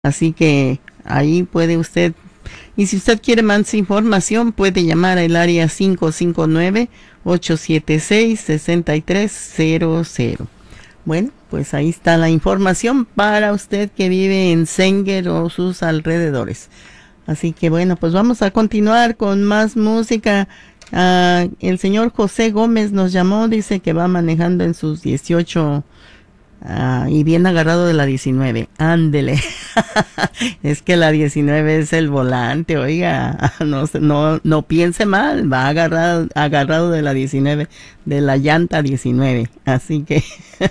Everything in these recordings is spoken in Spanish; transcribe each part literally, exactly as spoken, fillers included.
Así que ahí puede usted, y si usted quiere más información, puede llamar al área cinco cinco nueve, ocho siete seis, seis tres cero cero. Bueno, pues ahí está la información para usted que vive en Sanger o sus alrededores. Así que bueno, pues vamos a continuar con más música. Uh, el señor José Gómez nos llamó, dice que va manejando en sus dieciocho uh, y bien agarrado de la diecinueve. Ándele. Es que la diecinueve es el volante, oiga, no, no, no piense mal, va agarrado, agarrado de la diecinueve, de la llanta diecinueve. Así que...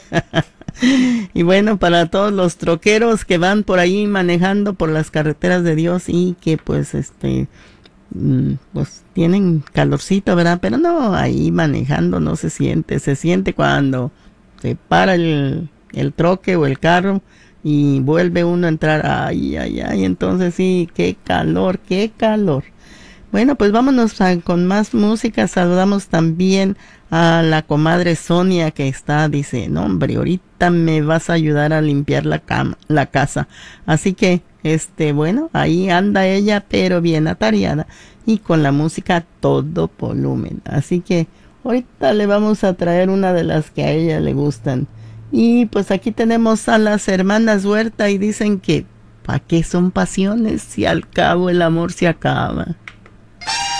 Y bueno, para todos los troqueros que van por ahí manejando por las carreteras de Dios y que pues este pues tienen calorcito, ¿verdad? Pero no, ahí manejando no se siente, se siente cuando se para el, el troque o el carro y vuelve uno a entrar, ay, ay, ay, entonces sí, qué calor, qué calor. Bueno, pues vámonos a, con más música. Saludamos también a la comadre Sonia que está, dice, no hombre, ahorita me vas a ayudar a limpiar la cama, la casa. Así que, este, bueno, ahí anda ella, pero bien atareada y con la música a todo volumen. Así que ahorita le vamos a traer una de las que a ella le gustan. Y pues aquí tenemos a las hermanas Huerta y dicen que, ¿para qué son pasiones si al cabo el amor se acaba?